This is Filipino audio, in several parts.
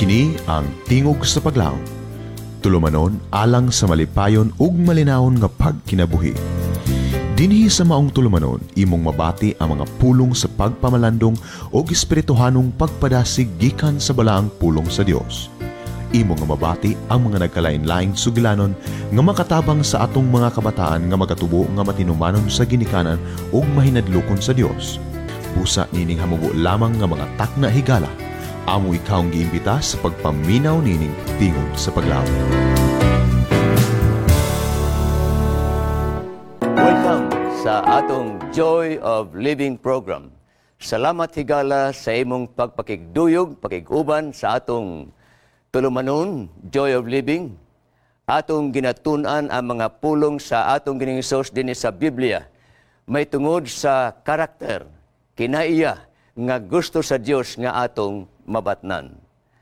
Kini ang tingog sa paglaom. Tulumanon alang sa malipayon ug malinawon nga pagkinabuhi. Dinhi sa maong tulumanon, imong mabati ang mga pulong sa pagpamalandong o espirituhanong pagpadasig gikan sa balaang pulong sa Dios. Imo nga mabati ang mga nagkalain-laing sugilanon nga makatabang sa atong mga kabataan nga magatubo nga matinumanon sa ginikanan ug mahinadlokon sa Dios. Busa nining hamugo lamang nga mga takna higala. Amo ikaw ang giimbita sa pagpaminaw nining tingog sa paglaom. Welcome sa atong Joy of Living program. Salamat higala sa imong pagpakigduyog, pakiguban sa atong tulumanon, Joy of Living. Atong ginatun-an ang mga pulong sa atong Ginoong Hesus dinhi sa Biblia. May tungod sa karakter, kinaiya, nga gusto sa Dios nga atong mabatnan.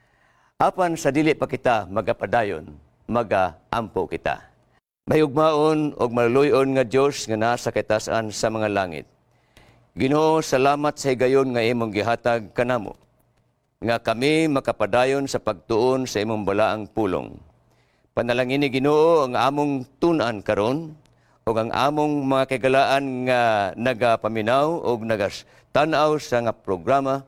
Apan sa dili pa kita magapadayon, magaampo kita. Mayugmaon og maluloy-on nga Dios nga nasa katasan sa mga langit. Ginoo, salamat sa higayon nga imong gihatag kanamo, nga kami makapadayon sa pagtuon sa imong balaang pulong. Panalangin ni Ginoo ang among tun-an karon ug ang among mga kagalaan nga nagapaminaw ug nagatanaw sa nga programa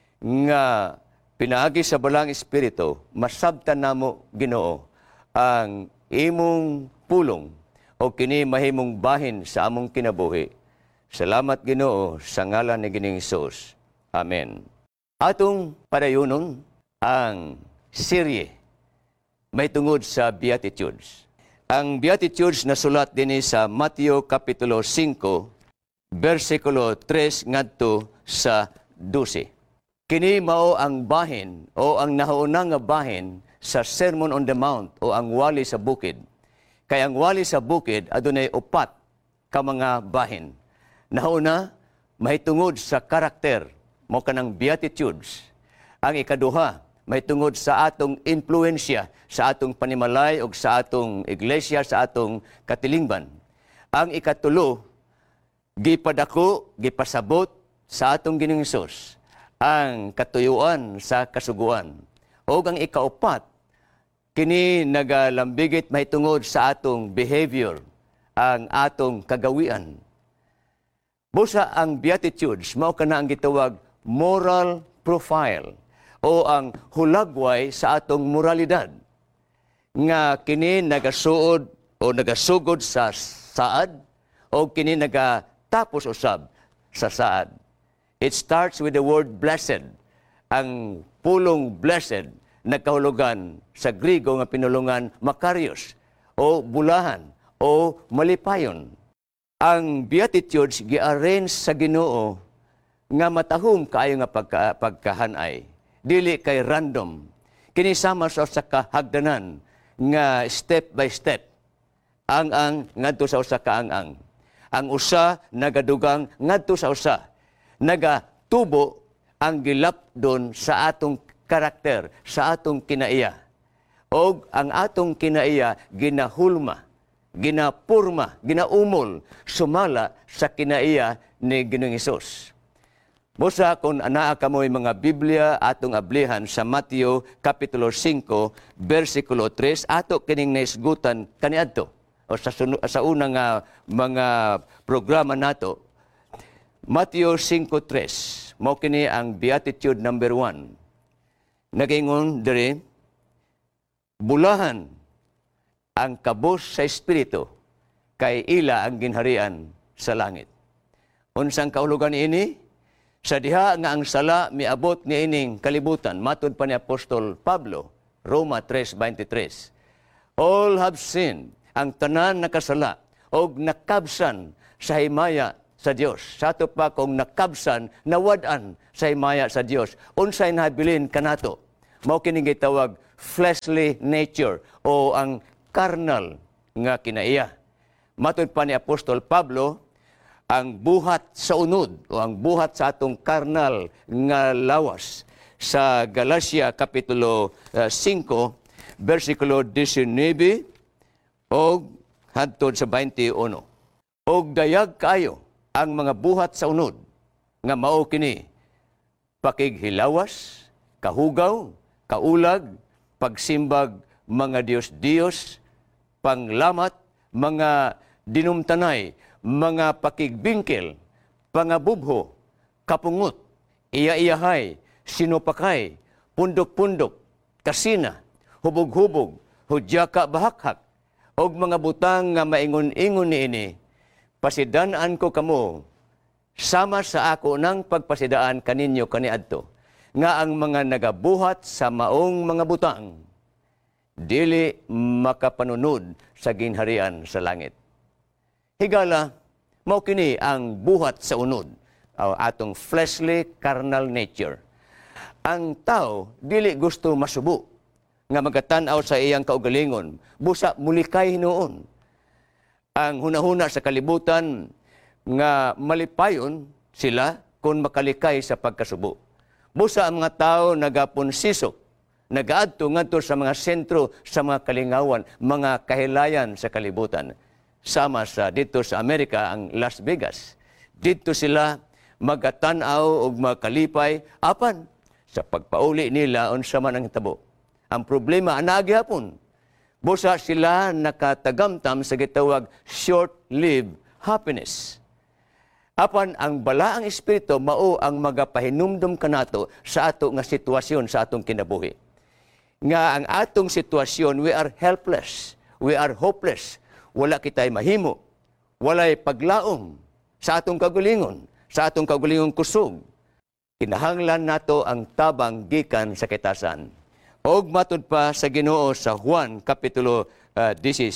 nga pinaagi sa balang espiritu, masabtan namo Ginoo ang imong pulong o kini mahimong bahin sa among kinabuhi. Salamat Ginoo sa ngalan ni Ginoong Hesus. Amen. Atong padayunon ang serye may tungod sa Beatitudes. Ang Beatitudes na sulat din sa Mateo Kapitulo 5, versikulo 3 ngadto sa 12. Kini mao ang bahin o ang nahauna nga bahin sa Sermon on the Mount o ang wali sa bukid. Kay ang wali sa bukid adunay upat ka mga bahin. Nahauna mahitungod sa karakter mo kanang Beatitudes. Ang ikaduha mahitungod sa atong influensya sa atong panimalay ug sa atong iglesia, sa atong katilingban. Ang ikatulo gipadako, gipasabot sa atong Ginoong Hesus ang katuyuan sa kasuguan. O ang ikaupat, kini nagalambigit mahitungod sa atong behavior, ang atong kagawian. Busa ang Beatitudes, mao kana ang gitawag moral profile o ang hulagway sa atong moralidad. Nga kini nagasuod o nagasugod sa saad o kini nagatapos usab sa saad. It starts with the word blessed. Ang pulong blessed, nagkahulugan sa Grigo nga pinulungan makarios o bulahan o malipayon. Ang Beatitudes gi-arrange sa Ginoo nga matahom kaayo nga pagkahanay. Dili kay random. Kini sama sa kahagdanan nga step by step. Ang ngadto sa usa ka ang. Ang usa nagadugang ngadto sa usa. Nagatubo ang gilapdon sa atong karakter, sa atong kinaiya. O ang atong kinaiya ginahulma, ginapurma, ginaumol, sumala sa kinaiya ni Ginoong Hesus. Busa kung anaa kamoy mga Biblia atong ablihan sa Mateo Kapitulo 5, versikulo 3, ato kining naisgutan kaniadto o sa unang mga programa nato. Mateo 5:3, mao kini ang Beatitude number 1. Nagingon diri, bulahan ang kabos sa espiritu, kay ila ang ginharian sa langit. Unsang kahulugan ini? Sa diha nga ang sala miabot ni ining kalibutan, matud pa ni Apostol Pablo, Roma 3:23. All have sinned, ang tanan nakasala og nakabsan sa himaya sa Dios. Sa ato pa kung nakabsan, nawad-an sa himaya sa Dios. Unsay nahabilin kanato? Mao kining gitawag fleshly nature o ang carnal nga kinaiya. Matud pa ni Apostol Pablo, ang buhat sa unod o ang buhat sa atong carnal nga lawas sa Galacia Kapitulo 5, versikulo 19 o hangtod sa 21. Og dayag kayo ang mga buhat sa unod nga mao kini pakighilawas, kahugaw, kaulag, pagsimbag mga Diyos-Diyos, panglamat, mga dinumtanay, mga pakigbingkil, pangabubho, kapungot, iya-iyahay, sinupakay, pundok-pundok, kasina, hubog-hubog, hudyaka bahakhak, og mga butang nga maingon-ingon niini, pasidanaan ko kamo, sama sa ako ng pagpasidaan kaninyo kaniadto, nga ang mga nagabuhat sa maong mga butang, dili makapanunod sa ginharian sa langit. Higala, mao kini ang buhat sa unod, atong fleshly carnal nature. Ang tao dili gusto masubo nga magatan-aw sa iyang kaugalingon, busa mulikay noon. Ang hunahuna sa kalibutan nga malipayon sila kung makalikay sa pagkasubo. Busa ang mga tao nagaponsisok, nagaadto ngadto sa mga sentro sa mga kalingawan, mga kahilayan sa kalibutan. Sama sa dito sa Amerika ang Las Vegas. Dito sila magatan-aw og makalipay apan sa pagpauli nila unsa man ang hitabo. Ang problema ana gyapon. Busa sila nakatagamtam sa gitawag short-lived happiness. Apan ang balaang espiritu mao ang magapahinumdum kanato sa ato nga sitwasyon sa atong kinabuhi. Nga ang atong sitwasyon, we are helpless, we are hopeless, wala kitay mahimo, walay paglaom sa atong kagulingon, sa atong kagulingon kusog. Kinahanglan nato ang tabang gikan sa kitasan. Og matud pa sa Ginoo sa Juan kapitulo 16,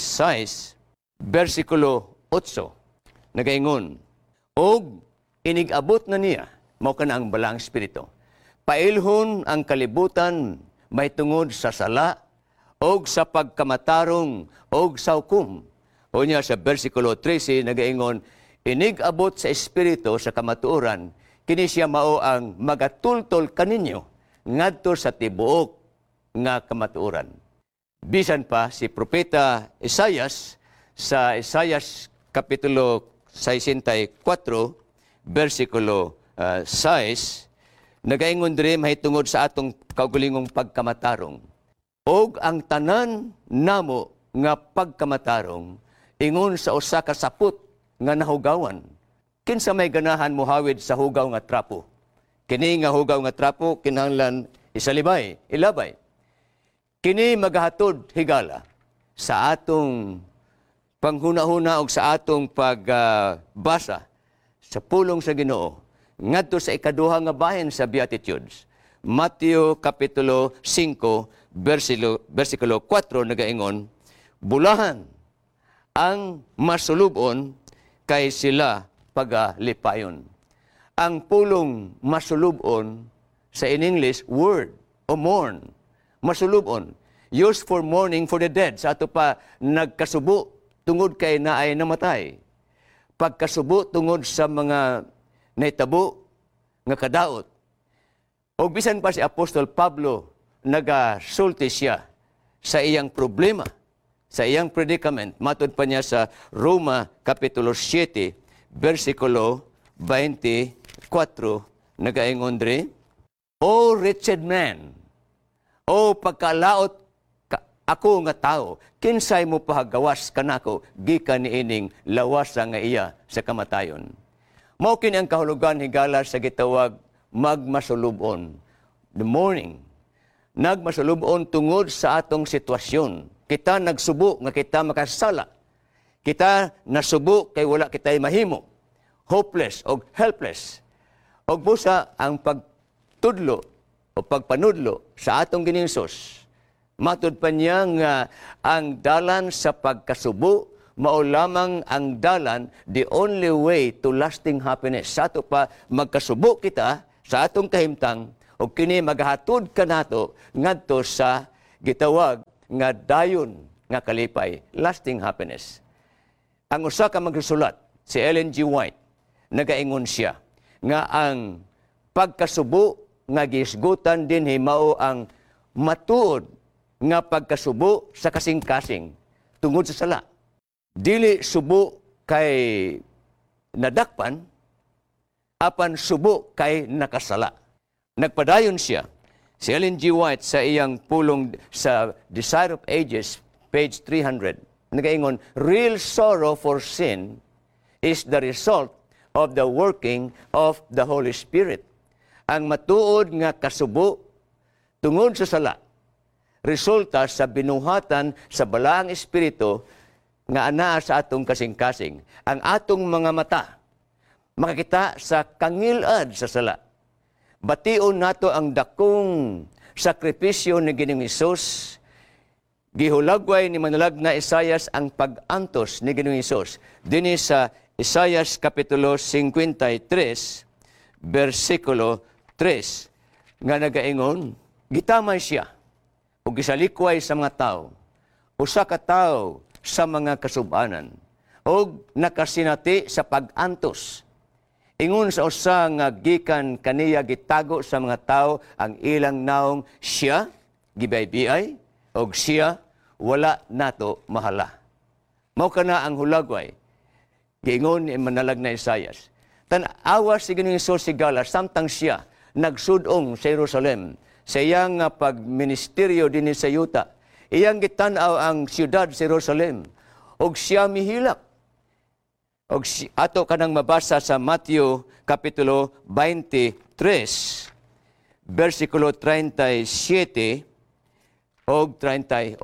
versikulo 8, nagaingon, og inigabot na niya, mao kana ang balang espiritu, pailhon ang kalibutan may tungod sa sala, og sa pagkamatarong, og sa hukom. O niya sa versikulo 13, nagaingon, inigabot sa espiritu sa kamatuoran, kini siya mao ang magatultol kaninyo, ngadto sa tibuok nga kamatuoran. Bisan pa si Propeta Isaias, sa Isaias kapitulo 64, versikulo 6, nagaingon diri mahitungod sa atong kaugulingong pagkamatarong. Og ang tanan namo nga pagkamatarong ingon sa usa ka sapot nga nahugawan. Kinsa may ganahan mohawid sa hugaw nga trapo? Kini nga hugaw nga trapo kinahanglan isalibay, ilabay. Kini magahatod higala sa atong panghuna-huna og sa atong pagbasa sa pulong sa Ginoo ngadto sa ikaduha nga bahin sa Beatitudes. Mateo kapitulo 5 versikulo 4 nagaingon, bulahan ang masulubon kay sila pagalipayon. Ang pulong masulubon sa in English word o mourn, masulubon, used for mourning for the dead. Sa ato pa nagkasubo tungod kay naay namatay. Pagkasubo tungod sa mga naitabo nga kadaot. O bisan pa si Apostol Pablo nagasulti siya sa iyang problema, sa iyang predicament. Matod pa niya sa Roma kapitulo 7 versikulo 24 nagaingon diri, O wretched man, o pagkalaot ako nga tao, kinsay mo pahagawas kanako gikan niining lawasa nga iya sa kamatayon. Mao kini ang kahulugan higala sa gitawag magmasulubon. The morning, nagmasulubon tungod sa atong sitwasyon. Kita nagsubo nga kita makasala. Kita nasubo kay wala kitay mahimo. Hopeless o helpless. O busa ang pagtudlo o pagpanudlo sa atong Ginoong Hesus. Matud pa niya nga ang dalan sa pagkasubo mao lamang ang dalan, the only way to lasting happiness. Sa ato pa magkasubo kita sa atong kahimtang o kini magahatod kanato ngadto sa gitawag nga dayon nga kalipay, lasting happiness. Ang usa ka magsulat, si Ellen G. White, nagaingon siya nga ang pagkasubo nga gisgutan dinhi mao ang matuod nga pagkasubo sa kasing-kasing tungod sa sala. Dili subo kay nadakpan, apan subo kay nakasala. Nagpadayon siya Si Ellen G. White sa iyang pulong sa Desire of Ages, page 300, nagaingon, real sorrow for sin is the result of the working of the Holy Spirit. Ang matuod nga kasubo tungod sa sala, resulta sa binuhatan sa balaang espiritu nga anaa sa atong kasing-kasing. Ang atong mga mata makakita sa kangilad sa sala. Bation nato ang dakong sakripisyo ni Ginoong Hesus. Gihulagway ni manalag na Isaias ang pag-antos ni Ginoong Hesus. Dinhi sa Isaias kapitulo 53, versikulo 3, nga nagaingon, gitamay siya o gisalikway sa mga tao, usa ka tao sa mga kasubanan, o nakasinati sa pag-antos. Ingon sa usa nga gikan kaniya gitago sa mga tao ang ilang naong siya gibaybiyay og siya wala nato mahala. Mao kana ang hulagway giingon ni manalag na Isaias. Tan-awa si Ginoong Hesus sigala samtang siya nagsudong sa Jerusalem sa iyang pagministeryo dinhi sa yuta. Iyang gitan-aw ang siyudad sa Jerusalem og siya mihilak. Og ato kanang mabasa sa Matthew kapitulo 23, versikulo 37 og 38.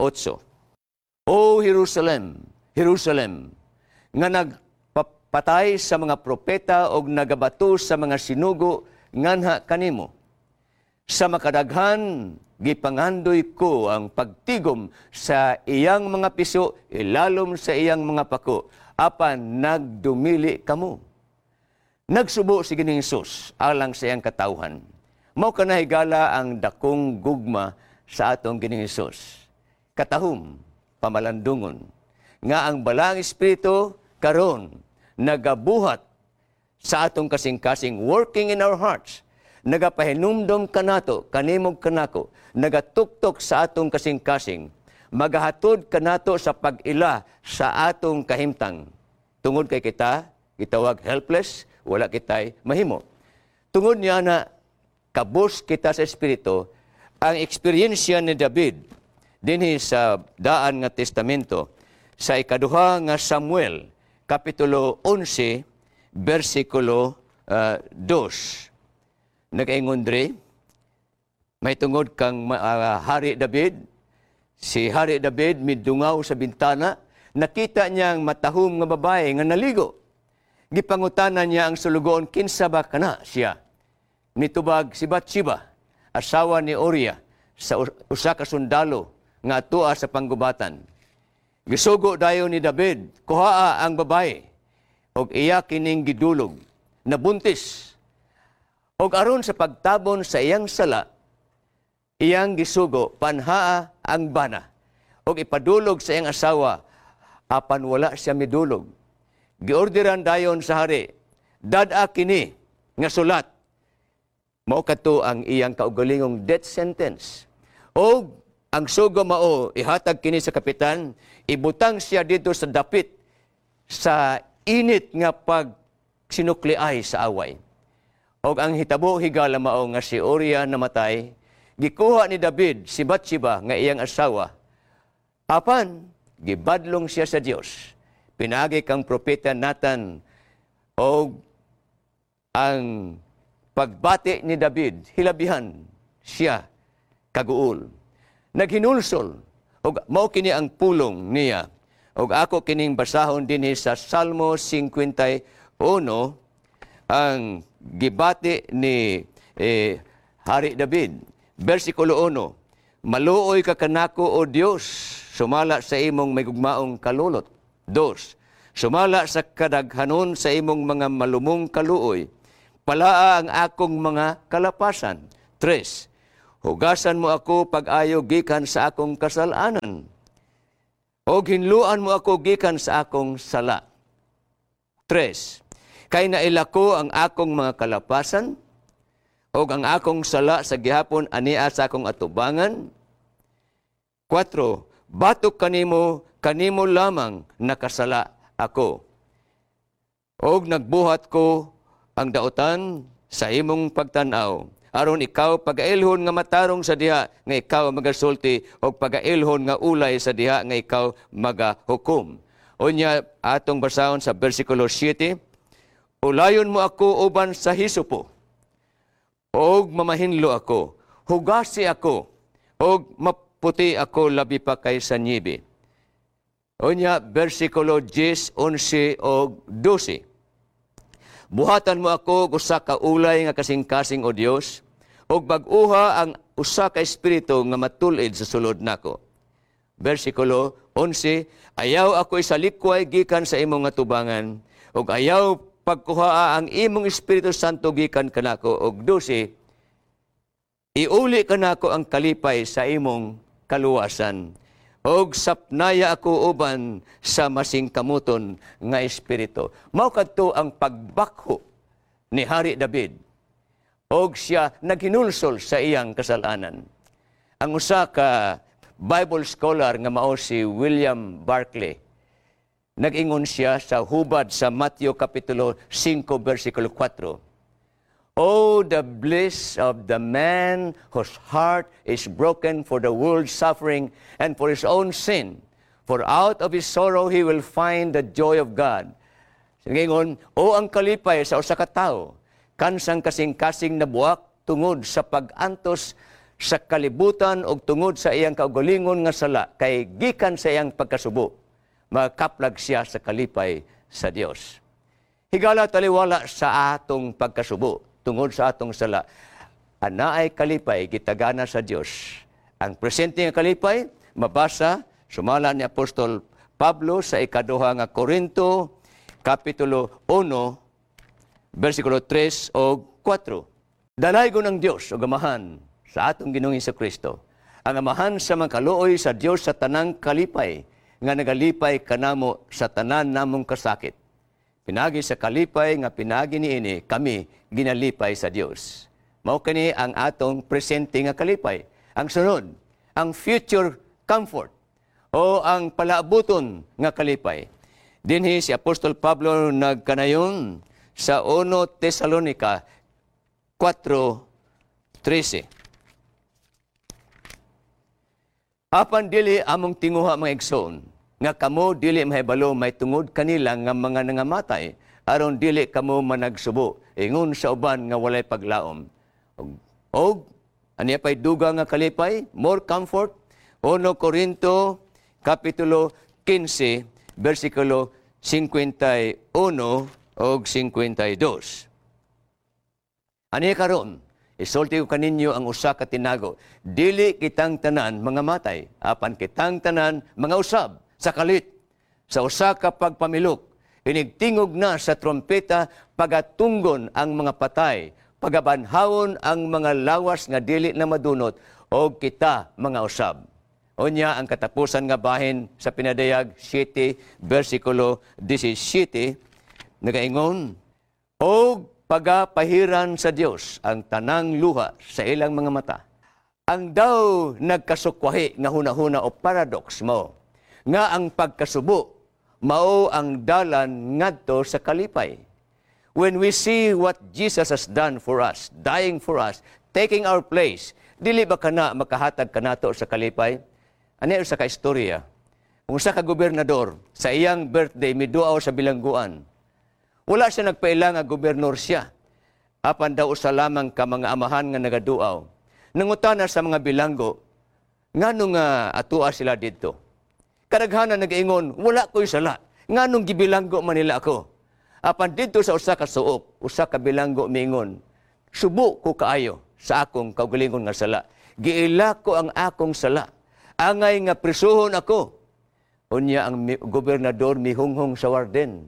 O Jerusalem, Jerusalem, nga nagpapatay sa mga propeta og nagabato sa mga sinugo nganha kanimo. Sa makadaghan, gipangandoy ko ang pagtigom sa iyang mga piso, ilalom sa iyang mga pako, apan nagdumili kamo. Nagsubo si Ginoong Hesus alang sa iyang katawhan. Mao kanahigala ang dakong gugma sa atong Ginoong Hesus. Katahom, pamalandungon, nga ang balang espiritu karon nagabuhat sa atong kasing-kasing, working in our hearts, nagapahinumdom kanato, kanimog kanako, nagatuktok sa atong kasing-kasing, magahatod kanato sa pag-ila sa atong kahimtang. Tungod kay kita, gitawag helpless, wala kitay mahimo. Tungod niya na kabus kita sa espiritu, ang eksperyensya ni David dinhi sa daan nga testamento sa ikaduha nga Samuel kapitulo 11 versikulo 2. Nagaingon diri, may tungod kang Hari David. Si Hari David midungaw sa bintana, nakita niya ang matahom nga babae nga naligo. Gipangutanan niya ang sulugoon, kinsa ba kana siya? Nitubag si Bathsheba, asawa ni Uriah, sa usa ka sundalo nga atua sa panggubatan. Gisugo dayon ni David, kuhaa ang babae, og iya kining gidulog, nabuntis. Og aron sa pagtabon sa iyang sala, iyang gisugo, panhaa ang bana, og ipadulog sa iyang asawa, apan wala siya midulog. Giorderan dayon sa hari, dada kini nga sulat. Mao kadto ang iyang kaugalingong death sentence. Og ang sugo mao, ihatag kini sa kapitan, ibutang siya dito sa dapit sa init nga pagsinukliay sa away. Og ang hitabo higala mao nga si Uriah namatay, gikuha ni David si Bathsheba nga iyang asawa. Apan, gibadlong siya sa Dios. Pinagi kang propeta Nathan o ang pagbati ni David, hilabihan siya kaguol. Naghinulsol, og mao kini ang pulong niya. Og ako kining basahon dinhi sa Salmo 51, ang gibati ni Hari David. Versikulo 1, maluoy ka kanako o Dios, sumala sa imong may gugmaong kalulot. 2, sumala sa kadaghanon sa imong mga malumong kaluoy, palaa ang akong mga kalapasan. 3, hugasan mo ako pag-ayo gikan sa akong kasalanan, o hinluan mo ako gikan sa akong sala. 3, kay nailako ang akong mga kalapasan, o ang akong sala sa gihapon ania sa akong atubangan. 4, batok kanimo lamang nakasala ako. Og nagbuhat ko ang dautan sa imong pagtanaw. aron ikaw pagailhon nga matarong sa diha nga ikaw magasulti o pagailhon nga ulay sa diha nga ikaw magahukom. Unya atong basahon sa bersikulo 7, ulayon mo ako uban sa hisupo, og mamahinlo ako, hugasi ako, og maputi ako labi pa kaysa niebe. Unya bersikulo 10, 11 og 12. Buhatan mo ako usa ka ulay nga kasing-kasing o Dios, og bag-uha ang usa ka espiritu nga matulid sa sulod nako. Bersikulo 11, ayaw ako isalikway gikan sa imong nga tubangan, og ayaw pagkuhaa ang imong Espiritu Santo gikan kanako, og 12, iuli kanako ang kalipay sa imong kaluwasan, og sapnaya ako uban sa masingkamuton nga espiritu. Mao kadto ang pagbakho ni Hari David, og siya naghinulsol sa iyang kasalanan. Ang usa ka Bible scholar nga mao si William Barclay, nag-ingon siya sa hubad sa Mateo Kapitulo 5, versikulo 4. Oh, the bliss of the man whose heart is broken for the world's suffering and for his own sin. For out of his sorrow he will find the joy of God. Ngingon, o ang kalipay sa usa ka tawo, kansang kasing-kasing nabuak tungod sa pag-antos sa kalibutan o tungod sa iyang kaugalingon nga sala, kay gikan sa iyang pagkasubo, makaplag siya sa kalipay sa Dios. Higala taliwala sa atong pagkasubo, tungod sa atong sala, anaay kalipay gitagana sa Dios. Ang presente nga kalipay mabasa sumala ni Apostol Pablo sa ikaduha nga Korinto Kapitulo 1, versikulo 3 o 4. Dalaygon ang Dios o gamahan sa atong Ginoong Hesukristo, ang amahan sa mga kaluoy sa Dios sa tanang kalipay, nga nagalipay kanamo sa tanan namong kasakit. Pinagi sa kalipay nga pinagi niini, kami ginalipay sa Dios. Mao kani ang atong presente nga kalipay. Ang sunod, ang future comfort o ang palaabuton nga kalipay. Dinhi si Apostol Pablo nagkanayon sa 1 Tesalonica 4:13. Apan dili among tinguha mga igsoon, nga kamo dili mahibalo may tungod kanila nga mga nangamatay, aron dili kamo managsubo, ingon sa uban nga walay paglaom. Og aniya pay duga nga kalipay, more comfort, 1 Corinto Kapitulo 15, versikulo 51 og 52. Aniya karon, isulti ko kaninyo ang usa ka tinago, dili kitang tanan mga matay, apan kitang tanan mga usab sa kalit, sa usa ka pagpamilok, inigtingog na sa trompeta, pagatunggon ang mga patay, pagabanhawon ang mga lawas nga dili na madunot, o kita mga usab. Unya ang katapusan nga bahin sa pinadayag 7, versikulo 17, nagaingon, o pagapahiran sa Dios ang tanang luha sa ilang mga mata. Ang daw nagkasukwahi nga hunahuna o paradox mo, nga ang pagkasubo mao ang dalan ngadto sa kalipay. When we see what Jesus has done for us, dying for us, taking our place, dili ba kana makahatag kanato sa kalipay? Ano sa kaistorya? Kung sa gobernador sa iyang birthday miduaw sa bilangguan, wala siya nagpaila nga gobernador siya. Apan daw usa lamang ka mga amahan nga nagaduaw. Nangutana sa mga bilanggo, ngano nga atua sila didto? Kadaghanan nag-ingon, wala ko'y sala. Nganong gibilanggo man nila ako? Apan dito sa usa ka suop, usa ka bilanggo miingon, subo ko kaayo sa akong kaugalingon nga sala. Giila ko ang akong sala. Angay nga prisuhon ako. Unya ang gobernador mihunghong sa warden.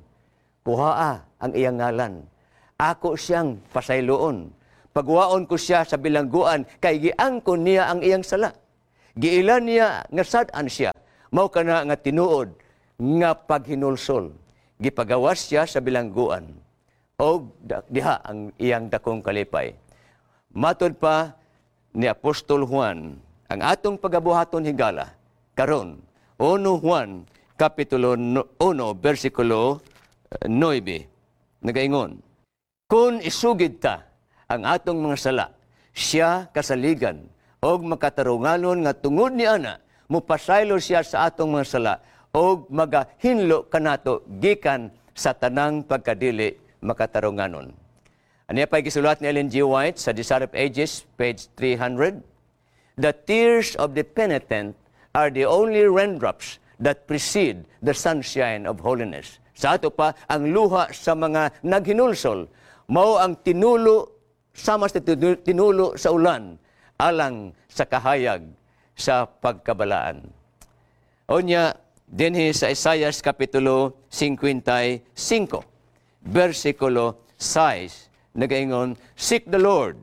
Kuhaa ang iyang ngalan. Ako siyang pasayloon. Pagwaon ko siya sa bilangguan, kay giangkon niya ang iyang sala. Giilan niya nga sad-an siya. Mao kana nga tinuod nga paghinulsol. Gipagawas siya sa bilangguan. O diha ang iyang dakong kalipay. Matod pa ni Apostol Juan, ang atong pagabuhaton higala, karon, 1 Juan, Kapitulo 1, versikulo 9, nagaingon, kung isugid ta ang atong mga sala, siya kasaligan og makatarunganon nga tungod ni ana mupasaylo siya sa atong mga sala og magahinlo kanato gikan sa tanang pagkadili makatarunganon. Aniya pa'y gisulat ni Ellen G. White sa Desire of Ages, page 300. The tears of the penitent are the only raindrops that precede the sunshine of holiness. Sa ato pa, ang luha sa mga naghinulsol, mao ang tinulo, sama sa tinulo sa ulan, alang sa kahayag sa pagkabalaan. Onya, dinhi sa Isaiah Kapitulo 55, versikulo 6, nagaingon, Seek the Lord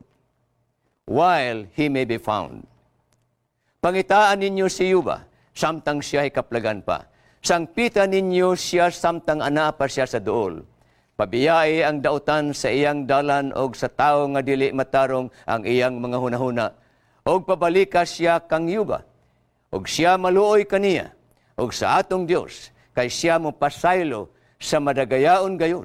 while He may be found. Pangitaan ninyo si Yuba, samtang siya ay kaplagan pa. Sangpitan ninyo siya samtang ana pa siya sa duol. Pabiyai ang dautan sa iyang dalan og sa tao nga dili matarong ang iyang mga hunahuna. Og pabalika siya kang Yuba. Og siya maluoy kaniya. Og sa atong Dios kay siya mo pasaylo sa madagayaon gayon.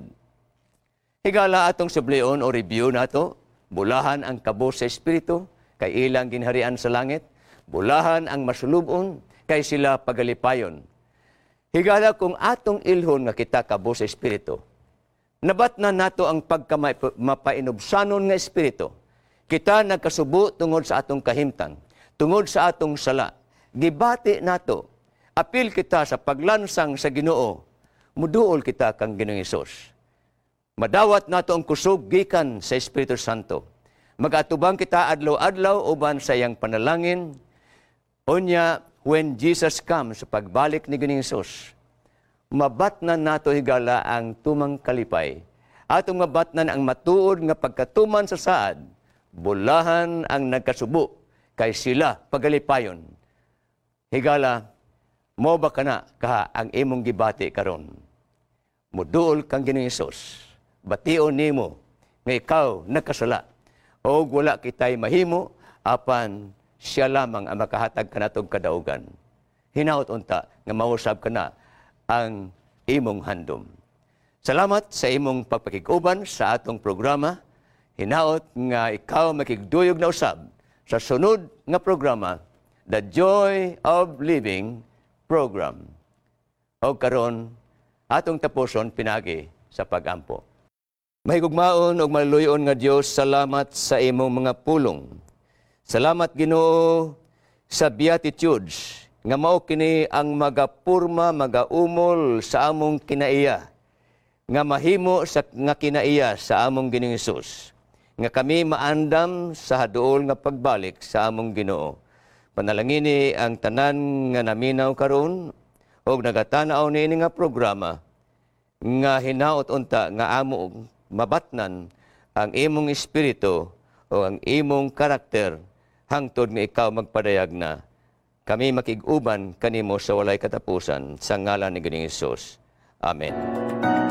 Higala atong sublion o review nato, bulahan ang kabos sa espiritu kay ilang ginharian sa langit. Bulahan ang masulubon, kay sila pagalipayon. Higala kung atong ilhon nga kita kabos sa espiritu. Nabat na nato ang pagkamapainubsanon nga espiritu. Kita nagkasubo tungod sa atong kahimtang, tungod sa atong sala. Gibati nato, apil kita sa paglansang sa Ginoo, muduol kita kang Ginoong Hesus. Madawat nato ang kusog gikan sa Espiritu Santo. Magatubang kita adlaw-adlaw uban sa iyang panalangin. Onya, when Jesus comes sa pagbalik ni Ginoong Hesus, mabatnan nato higala ang tumang kalipay. Atong mabatnan ang matuod nga pagkatuman sa saad, bulahan ang nagkasubo, kay sila pagalipayon. Higala, mo ba kana ka ang imong gibati karon? Muduol kang Ginoong Hesus, bation nimo nga ikaw nagkasala, o wala kitay mahimo, apan siya lamang ang makahatag kanatong kadaugan. Hinaot unta nga mausab kana ang imong handom. Salamat sa imong pagpakiguban sa atong programa. Hinaot nga ikaw makigduyog na usab sa sunod nga programa, The Joy of Living Program. O karon atong tapuson pinagi sa pagampo. Mahigugmaon og maluyon nga Dios, salamat sa imong mga pulong. Salamat Ginoo sa beatitudes nga mao kini ang magapurma, magaumol sa among kinaiya, nga mahimo sa nga kinaiya sa among Ginoong Hesus, nga kami maandam sa haduol nga pagbalik sa among Ginoo. Panalangini ang tanan nga naminaw karon og nagatanaw niini nga programa nga hinaot unta nga amo mabatnan ang imong espiritu o ang imong karakter hangtod nga ikaw magpadayag na kami makig-uban kanimo sa walay katapusan sa ngalan ni Ginoong Hesus. Amen.